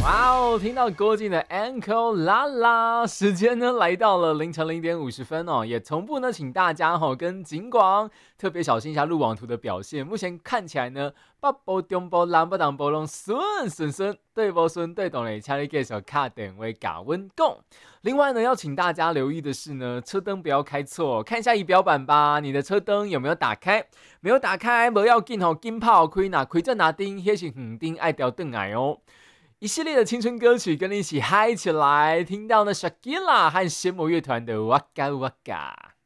哇哦，听到郭靖的 Uncle 啦啦，时间呢来到了凌晨0点50哦，也同步呢，请大家跟景广特别小心一下路网图的表现。目前看起来呢，北部、中部、南部、东部拢顺，对不顺对懂嘞，请你继续打电话跟我讲。另外呢，要请大家留意的是呢，车灯不要开错，看一下仪表板吧，你的车灯有没有打开？没有打开，不要紧哦，紧泡开呐，开正拿灯，那是远灯爱掉灯来哦。一系列的青春歌曲跟你一起嗨起来，听到呢 Shakira 和仙魔乐团的 Waka Waka。